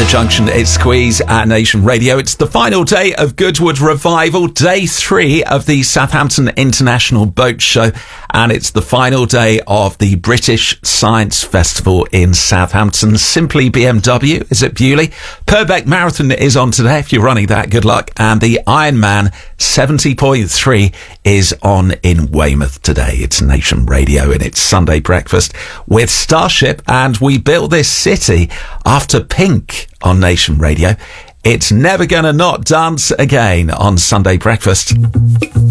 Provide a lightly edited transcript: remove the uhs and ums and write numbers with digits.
The Junction, it's Squeeze at Nation Radio. It's the final day of Goodwood Revival, day 3 of the Southampton International Boat Show, and it's the final day of the British Science Festival in Southampton. Simply BMW is at Bewley. Purbeck Marathon is on today. If you're running that, good luck. And the Ironman 70.3 is on in Weymouth today. It's Nation Radio and it's Sunday Breakfast with Starship, and we built this city after Pink on Nation Radio. It's never gonna not dance again on Sunday Breakfast.